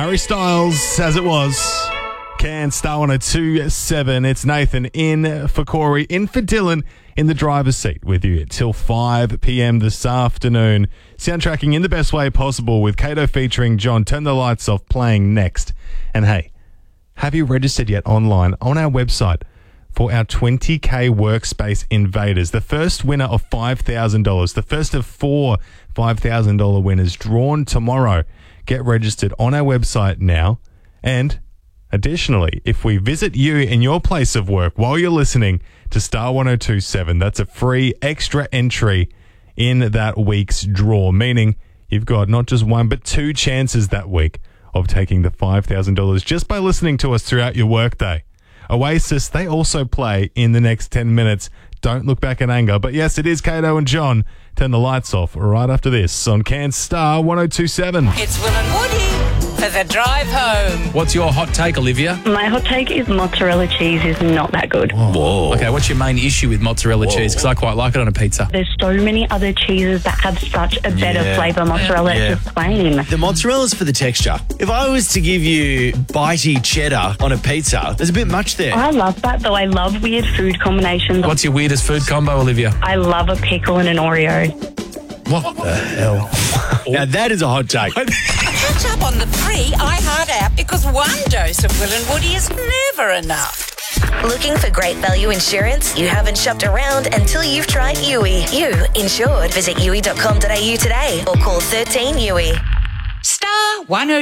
Harry Styles, As It Was. Can Star 102.7. It's Nathan in for Corey, in for Dylan, in the driver's seat with you till 5 p.m. this afternoon. Soundtracking in the best way possible with Kato featuring John. Turn the Lights Off playing next. And hey, have you registered yet online on our website for our 20K Workspace Invaders? The first winner of $5,000. The first of 4 $5,000 winners drawn tomorrow. Get registered on our website now. And additionally, if we visit you in your place of work while you're listening to Star 102.7, that's a free extra entry in that week's draw, meaning you've got not just one but 2 chances that week of taking the $5,000 just by listening to us throughout your workday. Oasis, they also play in the next 10 minutes. Don't look back in anger. But yes, it is Kato and John. Turn the lights off right after this on Can Star 102.7. It's Will and Woody for the drive home. What's your hot take, Olivia? My hot take is mozzarella cheese is not that good. Whoa. Okay, what's your main issue with mozzarella cheese? Because I quite like it on a pizza. There's so many other cheeses that have such a better flavour. Mozzarella is just plain. The mozzarella's for the texture. If I was to give you bitey cheddar on a pizza, there's a bit much there. I love that, though. I love weird food combinations. What's your weirdest food combo, Olivia? I love a pickle and an Oreo. What the hell? Now that is a hot take. Catch up on the free iHeart app because one dose of Will and Woody is never enough. Looking for great value insurance? You haven't shopped around until you've tried Yui. You insured. Visit yui.com.au today or call 13 Yui. Star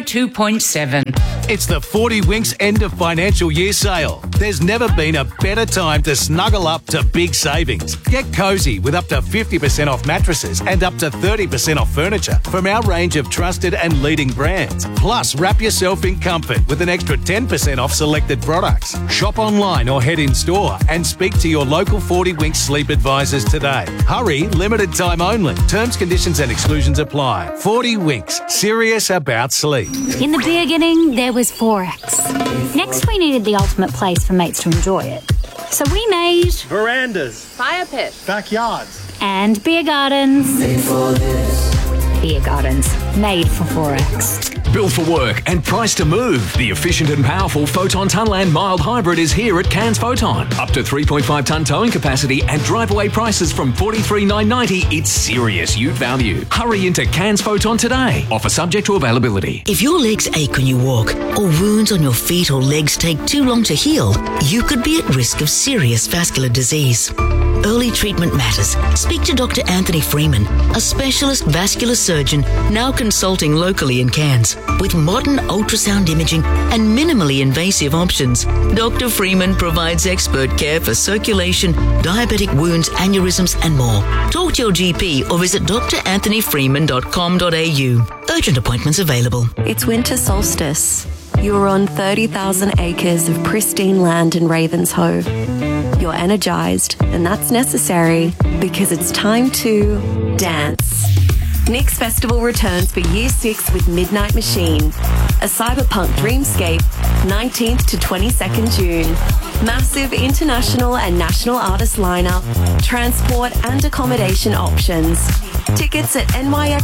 102.7. It's the 40 Winks end of financial year sale. There's never been a better time to snuggle up to big savings. Get cozy with up to 50% off mattresses and up to 30% off furniture from our range of trusted and leading brands. Plus, wrap yourself in comfort with an extra 10% off selected products. Shop online or head in store and speak to your local 40 Winks sleep advisors today. Hurry, limited time only. Terms, conditions and exclusions apply. 40 Winks, serious about sleep. In the beginning, there was Forex. Next, we needed the ultimate place for mates to enjoy it. So we made verandas, fire pits, backyards, and beer gardens. Made for this. Beer gardens, made for Forex. Built for work and priced to move. The efficient and powerful Photon Tunland Mild Hybrid is here at Cairns Photon. Up to 3.5 tonne towing capacity and drive-away prices from $43,990. It's serious ute value. Hurry into Cairns Photon today. Offer subject to availability. If your legs ache when you walk, or wounds on your feet or legs take too long to heal, you could be at risk of serious vascular disease. Early treatment matters. Speak to Dr. Anthony Freeman, a specialist vascular surgeon now consulting locally in Cairns. With modern ultrasound imaging and minimally invasive options, Dr. Freeman provides expert care for circulation, diabetic wounds, aneurysms and more. Talk to your GP or visit drantonyfreeman.com.au. Urgent appointments available. It's winter solstice. You're on 30,000 acres of pristine land in Ravenshoe. You're energised, and that's necessary because it's time to dance. Nix Festival returns for Year 6 with Midnight Machine, a cyberpunk dreamscape, 19th to 22nd June. Massive international and national artist lineup, transport and accommodation options. Tickets at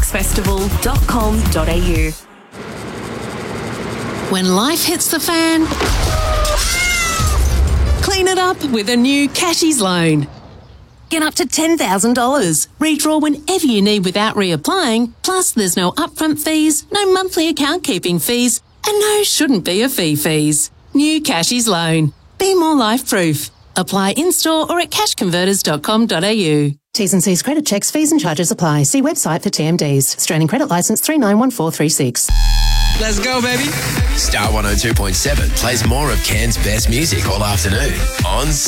nyxfestival.com.au. When life hits the fan, clean it up with a new Cashies loan. Get up to $10,000. Redraw whenever you need without reapplying. Plus, there's no upfront fees, no monthly account keeping fees, and no shouldn't be a fees. New Cashies loan. Be more life-proof. Apply in-store or at cashconverters.com.au. T's and C's credit checks, fees and charges apply. See website for TMDs. Australian Credit Licence 391436. Let's go, baby. Star 102.7 plays more of Cairns' best music all afternoon on